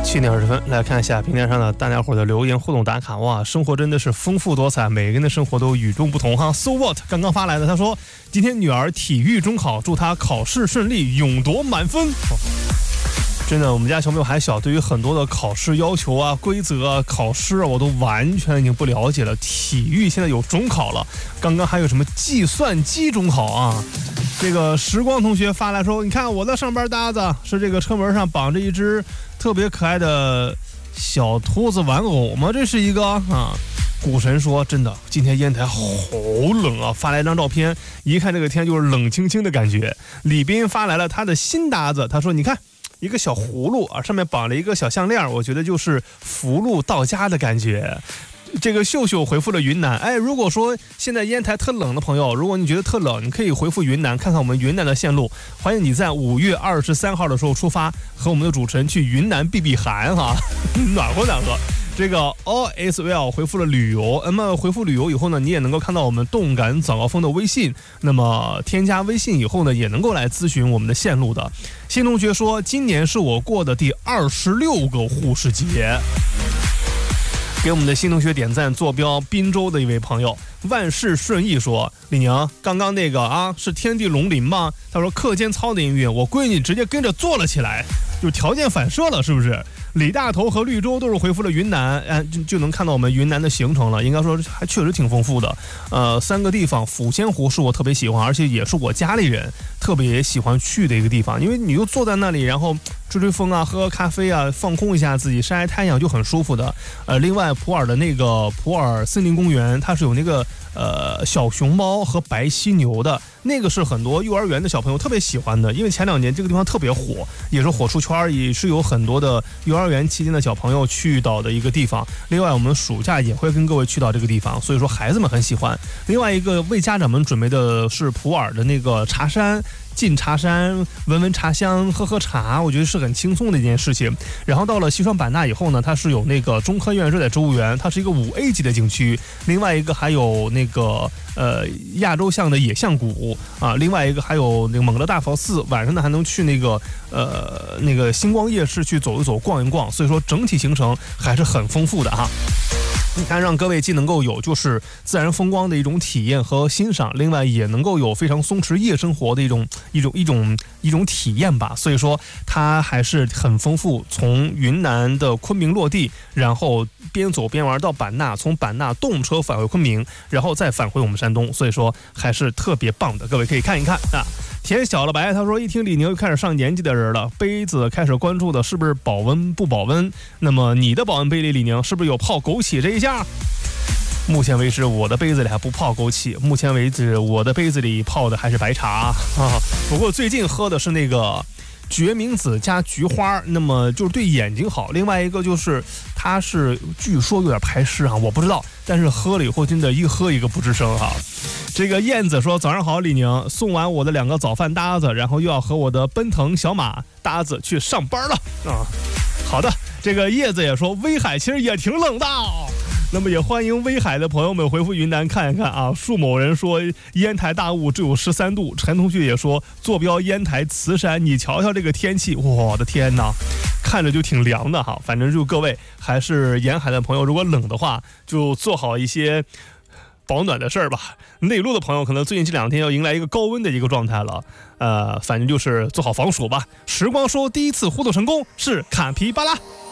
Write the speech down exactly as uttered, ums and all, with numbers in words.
七点二十分，来看一下平台上的大家伙的留言互动打卡。哇，生活真的是丰富多彩，每个人的生活都与众不同哈。So what 刚刚发来的，他说今天女儿体育中考，祝她考试顺利，勇夺满分。哦，真的，我们家小朋友还小，对于很多的考试要求啊、规则啊、考试啊，我都完全已经不了解了。体育现在有中考了，刚刚还有什么计算机中考啊？这个时光同学发来说，你看我的上班搭子是这个车门上绑着一只特别可爱的小兔子玩偶吗？这是一个啊。股神说真的，今天烟台好冷啊，发来一张照片，一看这个天就是冷清清的感觉。李斌发来了他的新搭子，他说你看一个小葫芦啊，上面绑了一个小项链，我觉得就是福禄到家的感觉。这个秀秀回复了云南，哎，如果说现在烟台特冷的朋友，如果你觉得特冷，你可以回复云南，看看我们云南的线路。欢迎你在五月二十三号的时候出发，和我们的主持人去云南避避寒哈，暖和暖和。这个 all is well 回复了旅游，那么回复旅游以后呢，你也能够看到我们动感早高峰的微信，那么添加微信以后呢，也能够来咨询我们的线路的。新同学说，今年是我过的第二十六个护士节。给我们的新同学点赞，坐标滨州的一位朋友，万事顺意说，李宁，刚刚那个啊是天地龙鳞吗？他说课间操的音乐，我闺女直接跟着做了起来，就条件反射了，是不是？李大头和绿洲都是回复了云南，哎，就就能看到我们云南的行程了，应该说还确实挺丰富的。呃，三个地方，抚仙湖是我特别喜欢，而且也是我家里人特别喜欢去的一个地方，因为你就坐在那里，然后吹吹风啊，喝喝咖啡啊，放空一下自己，晒晒太阳就很舒服的。呃，另外普洱的那个普洱森林公园，它是有那个呃小熊猫和白犀牛的，那个是很多幼儿园的小朋友特别喜欢的，因为前两年这个地方特别火，也是火出圈，也是有很多的幼儿园期间的小朋友去到的一个地方。另外我们暑假也会跟各位去到这个地方，所以说孩子们很喜欢。另外一个为家长们准备的是普洱的那个茶山，进茶山闻闻茶香，喝喝茶，我觉得是很轻松的一件事情。然后到了西双版纳以后呢，它是有那个中科院热带植物园，它是一个五 A 级的景区。另外一个还有那个呃亚洲象的野象谷啊，另外一个还有那个蒙勒大佛寺，晚上呢还能去那个呃那个星光夜市去走一走逛一逛，所以说整体行程还是很丰富的哈。你看，让各位既能够有就是自然风光的一种体验和欣赏，另外也能够有非常松弛夜生活的一种一种一种一种体验吧。所以说它还是很丰富，从云南的昆明落地，然后边走边玩到版纳，从版纳动车返回昆明，然后再返回我们山东，所以说还是特别棒的，各位可以看一看啊。田小了白他说，一听李宁又开始上年纪的人了，杯子开始关注的是不是保温不保温？那么你的保温杯里，李宁是不是有泡枸杞这一下？目前为止我的杯子里还不泡枸杞，目前为止我的杯子里泡的还是白茶啊。不过最近喝的是那个决明子加菊花，那么就是对眼睛好。另外一个就是它是据说有点排湿啊，我不知道，但是喝了以后真的一喝一个不吱声哈。这个燕子说，早上好李宁，送完我的两个早饭搭子，然后又要和我的奔腾小马搭子去上班了啊。好的，这个叶子也说威海其实也挺冷的，那么也欢迎威海的朋友们回复云南看一看啊。树某人说烟台大雾只有十三度，陈同学也说坐标烟台慈山，你瞧瞧这个天气，我的天哪，看着就挺凉的哈。反正就各位还是沿海的朋友，如果冷的话就做好一些保暖的事儿吧。内陆的朋友可能最近这两天要迎来一个高温的一个状态了，呃，反正就是做好防暑吧。时光说第一次互动成功是卡皮巴拉。